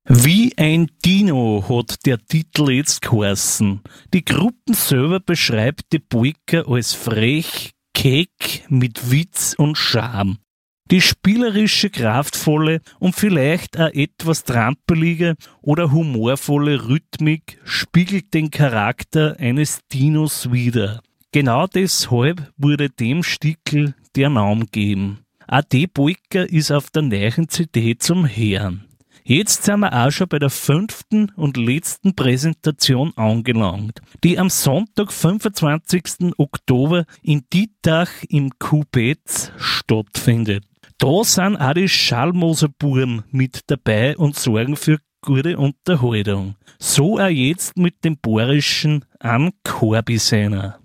Wie ein Dino hat der Titel jetzt geheißen. Die Gruppen selber beschreibt die Polka als frech, keck, mit Witz und Charme. Die spielerische, kraftvolle und vielleicht auch etwas trampelige oder humorvolle Rhythmik spiegelt den Charakter eines Dinos wider. Genau deshalb wurde dem Stickel der Name gegeben. Auch die Polka ist auf der neuen CD zum Hören. Jetzt sind wir auch schon bei der 5. und letzten Präsentation angelangt, die am Sonntag, 25. Oktober in Dietach im Kubetz stattfindet. Da sind auch die Schallmoser-Buben mit dabei und sorgen für gute Unterhaltung. So auch jetzt mit dem bayerischen An Korbisener.